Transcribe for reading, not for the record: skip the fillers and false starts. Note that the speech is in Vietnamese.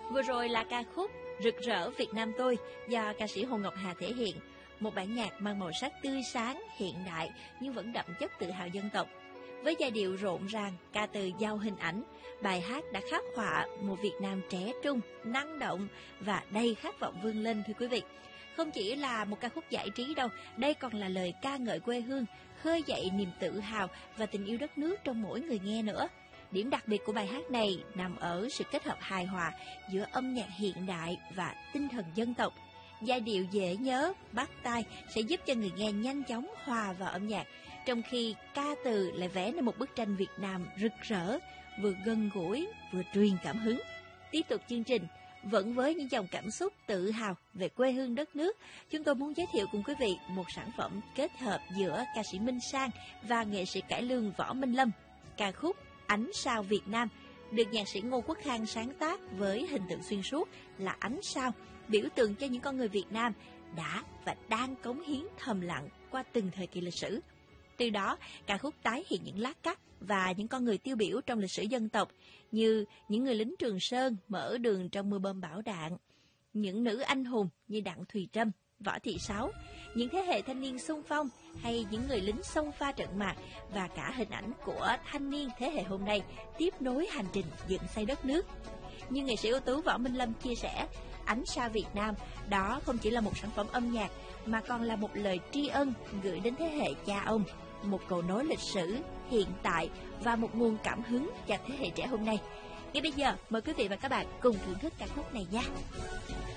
Vừa rồi là ca khúc Rực rỡ Việt Nam tôi do ca sĩ Hồ Ngọc Hà thể hiện. Một bản nhạc mang màu sắc tươi sáng, hiện đại nhưng vẫn đậm chất tự hào dân tộc. Với giai điệu rộn ràng, ca từ giàu hình ảnh, bài hát đã khắc họa một Việt Nam trẻ trung, năng động và đầy khát vọng vươn lên thưa quý vị. Không chỉ là một ca khúc giải trí đâu, đây còn là lời ca ngợi quê hương, khơi dậy niềm tự hào và tình yêu đất nước trong mỗi người nghe nữa. Điểm đặc biệt của bài hát này nằm ở sự kết hợp hài hòa giữa âm nhạc hiện đại và tinh thần dân tộc. Giai điệu dễ nhớ, bắt tai sẽ giúp cho người nghe nhanh chóng hòa vào âm nhạc, trong khi ca từ lại vẽ nên một bức tranh Việt Nam rực rỡ, vừa gần gũi, vừa truyền cảm hứng. Tiếp tục chương trình, vẫn với những dòng cảm xúc tự hào về quê hương đất nước, chúng tôi muốn giới thiệu cùng quý vị một sản phẩm kết hợp giữa ca sĩ Minh Sang và nghệ sĩ cải lương Võ Minh Lâm. Ca khúc Ánh sao Việt Nam được nhạc sĩ Ngô Quốc Khang sáng tác với hình tượng xuyên suốt là ánh sao, biểu tượng cho những con người Việt Nam đã và đang cống hiến thầm lặng qua từng thời kỳ lịch sử. Từ đó, ca khúc tái hiện những lát cắt và những con người tiêu biểu trong lịch sử dân tộc như những người lính Trường Sơn mở đường trong mưa bom bão đạn, những nữ anh hùng như Đặng Thùy Trâm, Võ Thị Sáu, những thế hệ thanh niên xung phong hay những người lính xông pha trận mạc và cả hình ảnh của thanh niên thế hệ hôm nay tiếp nối hành trình dựng xây đất nước. Như nghệ sĩ ưu tú Võ Minh Lâm chia sẻ, Ánh sao Việt Nam đó không chỉ là một sản phẩm âm nhạc mà còn là một lời tri ân gửi đến thế hệ cha ông, một cầu nối lịch sử, hiện tại và một nguồn cảm hứng cho thế hệ trẻ hôm nay. Ngay bây giờ, mời quý vị và các bạn cùng thưởng thức ca khúc này nha.